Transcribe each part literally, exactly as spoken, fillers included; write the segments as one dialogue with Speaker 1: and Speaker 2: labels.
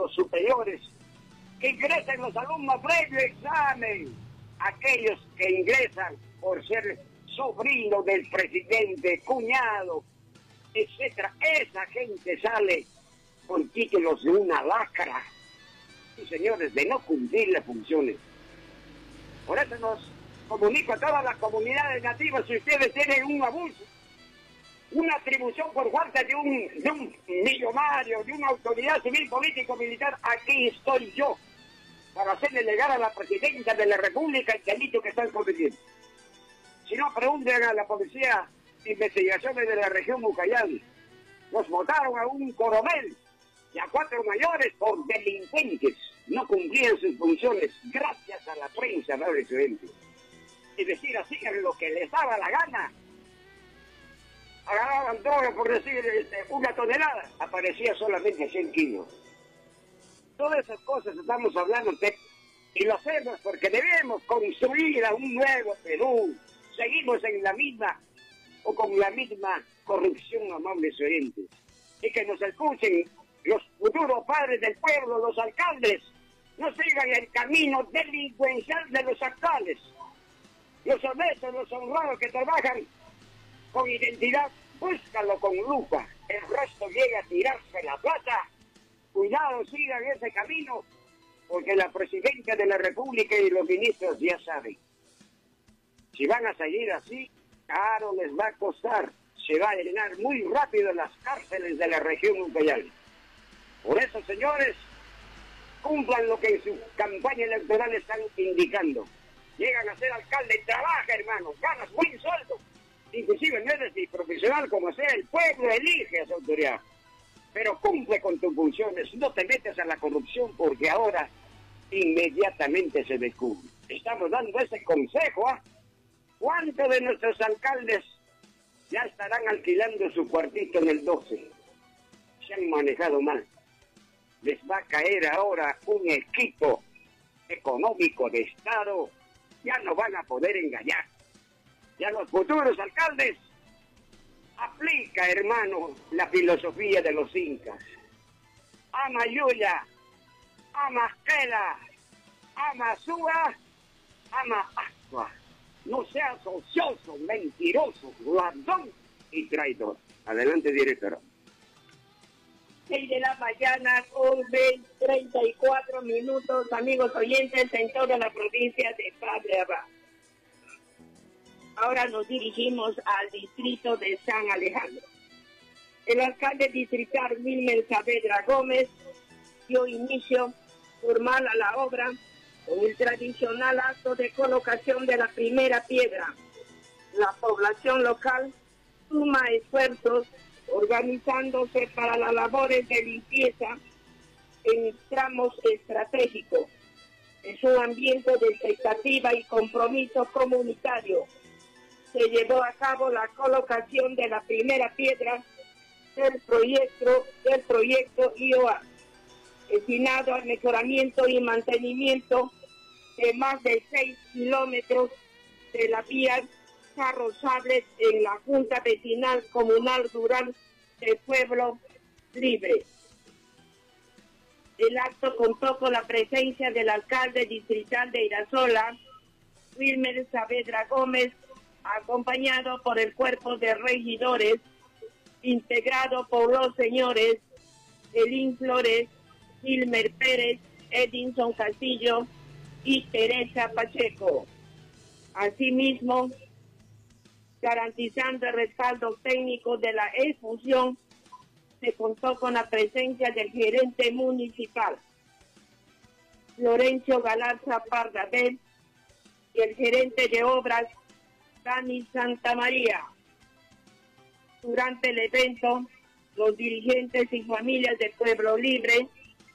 Speaker 1: estudios superiores, que ingresen los alumnos previo examen, aquellos que ingresan por ser sobrino del presidente, cuñado, etcétera. Esa gente sale con títulos de una lacra, y señores, de no cumplir las funciones. Por eso nos comunico a todas las comunidades nativas: si ustedes tienen un abuso, una atribución por falta de un, de un millonario, de una autoridad civil, político, militar, aquí estoy yo para hacerle llegar a la presidenta de la República el delito que están cometiendo. Si no, pregunten a la Policía de Investigaciones de la región Ucayali. Nos votaron a un coronel y a cuatro mayores por delincuentes. No cumplían sus funciones, gracias a la prensa, ¿no, presidente? Y decir así lo que les daba la gana. Agarraban droga, por decir este, una tonelada, aparecía solamente cien kilos. Todas esas cosas estamos hablando de, y lo hacemos porque debemos construir a un nuevo Perú. Seguimos en la misma o con la misma corrupción, amables oyentes. Y que nos escuchen los futuros padres del pueblo, los alcaldes. No sigan el camino delincuencial de los actuales. Los honestos, los honrados que trabajan con identidad, búscalo con lupa. El resto llega a tirarse la plata. Cuidado, sigan ese camino, porque la presidenta de la República y los ministros ya saben. Si van a seguir así, caro les va a costar. Se va a llenar muy rápido las cárceles de la región Ucayali. Por eso, señores, cumplan lo que en su campaña electoral están indicando. Llegan a ser alcalde, trabaja, hermano, ganas buen sueldo. Inclusive no eres ni profesional como sea, el pueblo elige a su autoridad. Pero cumple con tus funciones, no te metes a la corrupción porque ahora inmediatamente se descubre. Estamos dando ese consejo, ¿ah? ¿eh? ¿Cuántos de nuestros alcaldes ya estarán alquilando su cuartito en el doce? Se han manejado mal. Les va a caer ahora un equipo económico de Estado, ya no van a poder engañar. Ya los futuros alcaldes, aplica, hermano, la filosofía de los incas. Ama Yuya, ama Quela, ama Suga, ama Asua. No seas ocioso, mentiroso, ladrón y traidor. Adelante, directora.
Speaker 2: seis de la mañana con treinta y cuatro minutos, amigos oyentes en toda la provincia de Padre Abad. Ahora nos dirigimos al distrito de San Alejandro. El alcalde distrital Wilmer Saavedra Gómez dio inicio formal a la obra con el tradicional acto de colocación de la primera piedra. La población local suma esfuerzos organizándose para las labores de limpieza en tramos estratégicos. Es un ambiente de expectativa y compromiso comunitario. Se llevó a cabo la colocación de la primera piedra del proyecto, del proyecto I O A, destinado al mejoramiento y mantenimiento de más de seis kilómetros de la vía Carrozables en la Junta Vecinal Comunal Rural de Pueblo Libre. El acto contó con la presencia del alcalde distrital de Irasola, Wilmer Saavedra Gómez, acompañado por el cuerpo de regidores, integrado por los señores Elín Flores, Gilmer Pérez, Edinson Castillo y Teresa Pacheco. Asimismo, garantizando el respaldo técnico de la ejecución, se contó con la presencia del gerente municipal, Florencio Galarza Pardabel, y el gerente de obras, Dani Santamaría. Durante el evento, los dirigentes y familias de Pueblo Libre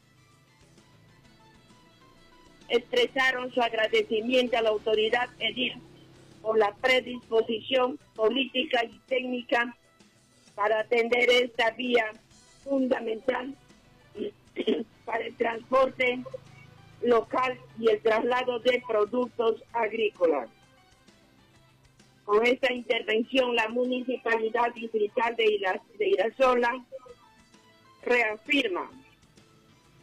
Speaker 2: expresaron su agradecimiento a la autoridad edil por la predisposición política y técnica para atender esta vía fundamental para el transporte local y el traslado de productos agrícolas. Con esta intervención, la Municipalidad Distrital de, Ira, de Irasola reafirma